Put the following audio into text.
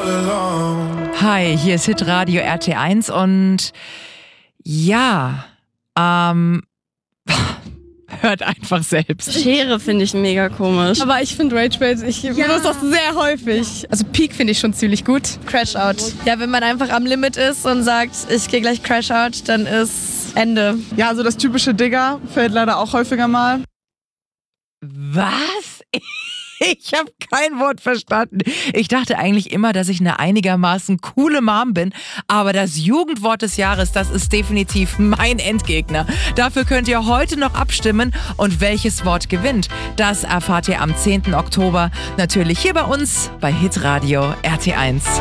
Hi, hier ist Hitradio RT1 und ja, hört einfach selbst. Schere finde ich mega komisch. Aber ich finde Rage Bait, ich benutze das sehr häufig. Also Peak finde ich schon ziemlich gut. Crash Out. Ja, wenn man einfach am Limit ist und sagt, ich gehe gleich Crash Out, dann ist Ende. Ja, also das typische Digger fällt leider auch häufiger mal. Was? Ich habe kein Wort verstanden. Ich dachte eigentlich immer, dass ich eine einigermaßen coole Mom bin, aber das Jugendwort des Jahres, das ist definitiv mein Endgegner. Dafür könnt ihr heute noch abstimmen und welches Wort gewinnt, das erfahrt ihr am 10. Oktober natürlich hier bei uns bei Hitradio RT1.